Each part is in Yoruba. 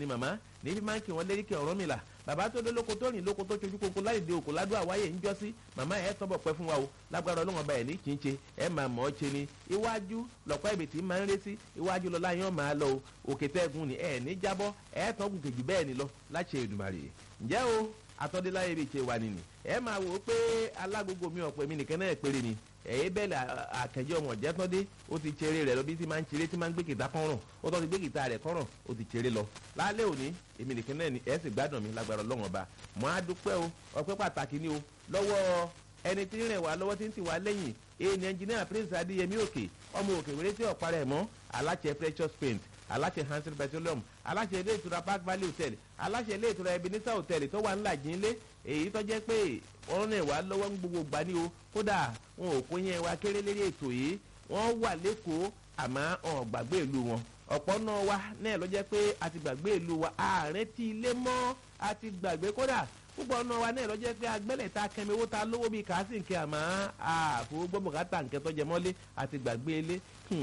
ni màmá ní fi máa ń kí wọn lérí kí Ọ̀rúnmìlà bàbá tó dé lóko tó rìn lóko tó ṣojú kókó láì dé òkò ládùn àwáyé ń jọ sí màmá ẹ̀ tọ́bọ̀ pẹ́ fún wa o lágbára Ọlọ́run ọba ẹ̀ ní kì í ṣe ẹ̀ máa mọ̀ ọ́ ṣe ni iwájú lọ́pọ̀ ibi tí máa ń ré sí iwájú lọ́la yẹn máa lọ o òkè tẹ́gùn ni ẹ̀ ní jábọ́ ẹ̀ tán gùn kejì bẹ́ẹ̀ ni lọ láṣẹ Èdùmàrè ǹjẹ́ o atọ́déláyé bíi ṣe wà nìní ẹ máa wò ó pé alágogo mi ọ̀pọ̀ mi nìkan náà péré ni ẹ̀yẹ́ bẹ́ẹ̀ àkẹ́jọ́ ọmọ jẹ́tọ́dé ó ti ṣeré rẹ̀ lọ bí tí máa ń ṣeré tí máa ń gbé kìtà kọ́rùn ó tọ́ ti gbé kìtà rẹ̀ kọ́rùn ó ti ṣeré lọ lálẹ́ òní èmi nìkan náà ni ẹ sì gbádùn mi lágbára Ọlọ́run ọba mo á dúpẹ́ o ọpẹ́ pàtàkì ni o lọ́wọ́ ẹni tí ń rìn wá lọ́wọ́ tí ń tì wá lẹ́yìn èyí ni ẹnjìníà Prince Adéyẹmí Òkè ọmọ òkè wéré tí ọ̀pá rẹ̀ mọ́ aláṣẹ Precious Paint aláṣẹ Hansen Petroleum aláṣẹ ilé ìtura Park Valley Hotel aláṣẹ ilé ìtura Ebenezer Hotel tó wà ńlá jínlé èyí tó jẹ́ pé wọ́n rìn wá lọ́wọ́ ń gbogbo gbà ní o kódà wọn ò kó yẹn wá kéré lérí ètò yìí wọ́n wà lẹ́kọ̀ọ́ àmọ́ wọn ò gbàgbé ìlú wọn ọ̀pọ̀ náà wá náà ló jẹ́ pé a ti gbàgbé ìlú wa ààrẹ ti ilé mọ́ a ti gbàgbé kódà púpọ̀ náà wa náà ló jẹ́ pé agbẹ́lẹ̀ ta kẹmi owó ta lówó bíi kàásì nkẹ́ àmọ́ àfọwọ́gbọ́mọ̀kátà nkẹ́ tó jẹ mọ́lé a ti gbàgbé ilé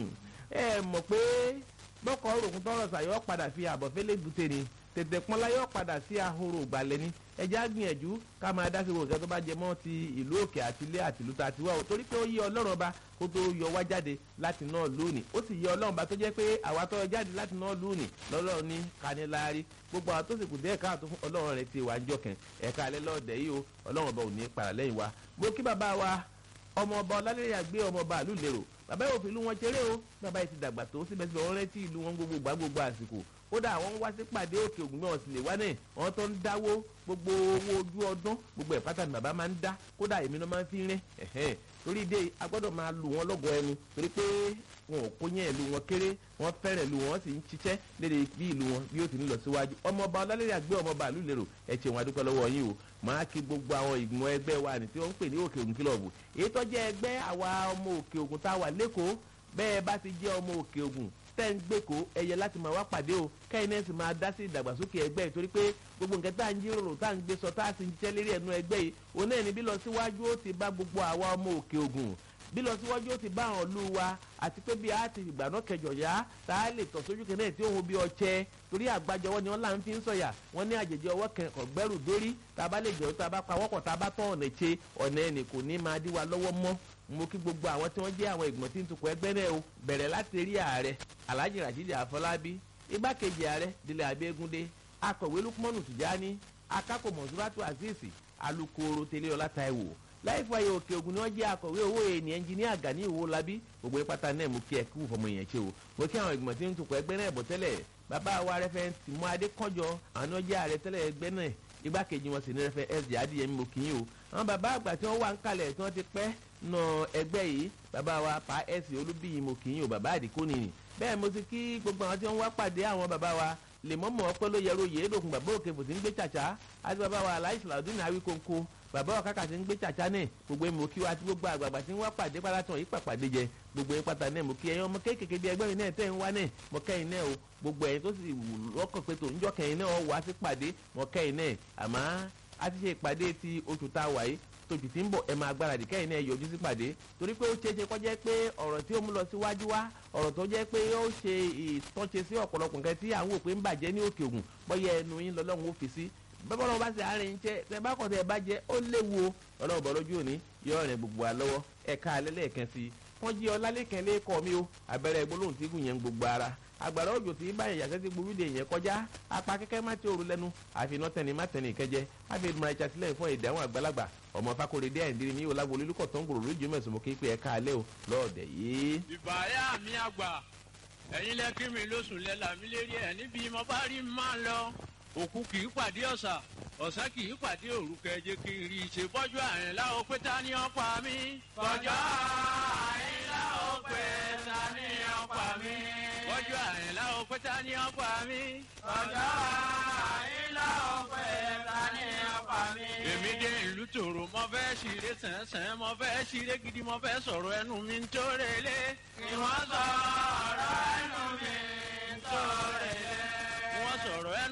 ẹ mọ̀ pé bọ́kọ̀ òròkùn tọrọ sàyọ́ padà fi àbọ̀fẹ́lẹ́ bùtẹ́ ni tètè pọ́nlá yóò padà sí ahoro ìgbàlẹ̀ ni ẹjẹ́ á gbìyànjú ká máa dá sí gbogbo nǹkan tó bá jẹ mọ́ ti ìlú òkè àti ilé àti ìlú tàti wá o torí pé ó yẹ Ọlọ́run ọba kó tó yọ wá jáde láti náà lónìí ó sì yẹ Ọlọ́run ọba tó jẹ́ pé àwa tó yọ jáde láti náà lónìí lọ́lọ́run ní kaniláárí gbogbo àwọn tó sì kù díẹ̀ káàtó fún Ọlọ́run rẹ̀ ti wà ń jọkàn ẹ̀ka alẹ́ lọ́ọ̀dẹ̀ yìí o Ọlọ́run ọba ò ní para lẹ́yìn wa mo kí bàbá wa ọmọ ọba ọlálẹ́yà gbé ọmọ ọba àlú lérò bàbá yóò fi ìlú wọn ṣeré o bàbá yìí ti dàgbà tó síbẹ̀síbẹ̀ wọ́n rántí ìlú wọn gbogbo àsìkò kódà àwọn ń wá sí pàdé òkè ògùn náà sì lè wá náà wọn tó ń dáwó gbogbo owó ojú ọdún gbogbo ẹ̀ pátá ni bàbá máa ń dá kódà èmi náà máa ń fi rìn torí dé a gbọ́dọ̀ máa lù wọ́n lọ́gọ̀ọ́ ẹnu torí pé wọn ò kó yẹn ìlú wọn kéré wọn fẹ́rẹ̀ ìlú wọn sì ń ṣiṣẹ́ lédè bí ìlú wọn bí ó ti ní lọ síwájú ọmọọba ọlálẹ́rìí àgbẹ̀ ọmọọba àlú lérò ẹ ṣeun adúpẹ́ lọ́wọ́ yín o máa kí gbogbo àwọn ìgbìmọ̀ ẹgbẹ́ wa ní tí wọ́n ń pè ní òkè ògùn kílọ̀bù èyí tó jẹ́ ẹgbẹ́ àwa ọmọ òkè ògùn tá a wà lẹ́kọ̀ọ́ bẹ́ẹ̀ bá ti jẹ́ ọmọ òkè ògùn tẹ́ ń gbé kó ẹyẹ láti máa wá pàdé o kẹ́yìn náà sì máa dá sí ìdàgbàsókè ẹgbẹ́ torí pé gbogbo nǹkan tá à ń jíròrò tá à ń gbé sọ tá à sì ń jẹ́ lérí ẹnu ẹgbẹ́ yìí òun náà ní bí lọ síwájú ó ti bá gbogbo àwa ọmọ òkè ògùn bí lọ síwájú ó ti bá àwọn ìlú wa àti pé bí a ti ìgbàna kẹjọ yá tá a lè tọ̀ sójú kẹ́nẹ́ tí òun bí ọ̀chẹ́ torí àgbájọwọ́ ni wọ́n là ń fi ń sọ̀yà wọ́n ní àjèjì ọwọ́ kẹ̀kọ́ gbẹ́rù dórí tá a bá lè jẹ́ tá a bá pa wọ́pọ̀ tá a bá tọ̀ ọ̀nà ṣe ọ̀nà ẹnì kò ní máa dí wa lọ́wọ́ mọ́ mo kí gbogbo àwọn tí wọ́n jẹ́ àwọn ìgbìmọ̀ tí ń tukọ̀ ẹgbẹ́ náà o bẹ̀rẹ̀ láti rí ààrẹ Alhaji Rasheed Afọlábí igbákejì ààrẹ Délé Abẹ́gúndé akọ̀wé Lukmanu Tijani akápò Monsuratu Azeez alukoro Tẹ́lẹ̀ọlá Táíwò láìfàyè òkè ògùn ni wọ́n jẹ́ akọ̀wé owó èèní ẹnjìníà Gani Owólabí gbogbo ìpátá náà mo kí ẹ kú fọmọ èèyàn ṣe o mo kí àwọn ìgbìmọ̀ tí ń tukọ̀ ẹgbẹ́ náà bọ̀ tẹ́lẹ̀ bàbá wa rẹ́fẹ̀ǹsì mú Adékànjọ àwọn ọjà ààrẹ tẹ́lẹ̀ ẹgbẹ́ náà igbákejì wọn sì ní rẹ́fẹ̀ SJ Adéyẹmí mo kí yín o àwọn bàbá àgbà tí wọ́n wà ń kalẹ̀ tí wọ́n ti pẹ́ nà ẹgbẹ́ yìí bàbá wa pa ẹ̀sìn Olúbíyì mo kì í yín o bàbá àdìkú nìyí bẹ́ẹ̀ mo ti kí gbogbo àwọn tí wọ́n wá pàdé àwọn bàbá wa lè mọ́mọ́ ọpẹ́ ló yẹro yèédòkun bàbá òkè fò tí ń gbé chàchá àti bàbá wa Alhaji Salaudeen Awíkóńkó bàbá ọ̀kàkà tí ń gbé chàchá náà gbogbo èmi kí wa àti gbogbo àgbààgbà tí ń wá pàdé pátá yìí pàpàdé jẹ gbogbo yín pátá náà mo kí ẹ̀yin ọmọ kéékèèké bí ẹgbẹ́ mi náà tẹ̀ ń wá náà mo kẹ́yìn náà o gbogbo ẹ̀yin tó sì lọ́kàn pé tó ń jọ́ kẹ́yìn náà wá sí pàdé mo kẹ́yìn náà àmọ́ a ti ṣe ìpàdé ti oṣù tá a wà yìí tójú tí ń bọ̀ ẹ máa gbáradì kẹ́yìn náà yọjú sí pàdé torí pé ó ṣeéṣe kó jẹ́ pé ọ̀rọ̀ tí ó mú lọ síwájú wá ọ̀rọ̀ tó jẹ́ pé ó ṣe ìtọ́ṣe sí ọ̀pọ̀lọpọ̀ nǹkan tí à ń wò pé ń bàjẹ́ ní òkè ògùn bọ́yá ẹnu yín lọ́lọ́run ó fi sí bẹ́ẹ̀ lọ́wọ́ bá ṣe àárín ń jẹ́ tẹ bá kọ̀ tẹ bá jẹ́ ó léwu o ọlọ́run bọ̀ lójú òní yọ ọ̀rìn gbogbo wa lọ́wọ́ ẹ̀ka alẹ́lẹ́ẹ̀kan sí wọ́n jí ọlálẹ́kẹ̀ lẹ́kọ̀ọ́ mi o abẹ́rẹ́ gbólóhùn tí gùn yẹn gbogbo ara àgbàrá òjò tí báyìí yàtọ̀ sí gbogbo ìdè yẹn kọjá apá kẹ́kẹ́ má ti òru lẹ́nu àfihàn tẹni má tẹni ìkẹjẹ àfihàn máa ṣàtìlẹ́yìn fún ìdáhùn àgbàlagbà ọmọ Fakorede àìndírí ní ọlágbó olólùkọ̀ tó ń gbòòrò lójú mẹ́sàn-án mo kí pé ẹ̀ka alẹ́ o lọ́ọ̀dẹ̀ yìí. ìbáyà mi àgbà ẹ̀yin lẹ́kí mi lóṣù lẹ́la mi lérí ẹ̀ níbi mo bá rí máa lọ òkú kì í pàdé ọ̀sà ọ̀sà kì í pàdé òru kẹjẹ kí n rí i ṣe bọ́jú Àyìnlá ó pé ta ni ó pa mí. bọ́jú Àyìnlá ó pé ta ni ó pa mí. bọ́jú Àyìnlá ó pé ta ni ó pa mí. bọ́jú Àyìnlá ó pé ta ni ó pa mí. èmi dé ìlú tòrò mo fẹ́ ṣeré sẹ́nsẹ́n mo fẹ́ ṣeré gidi mo fẹ́ sọ̀rọ̀ ẹnu mi ń tó relé. kí wọ́n sọ̀rọ̀ ẹnu mi ń tó relé. wọ́n sọ̀rọ̀ ẹnu.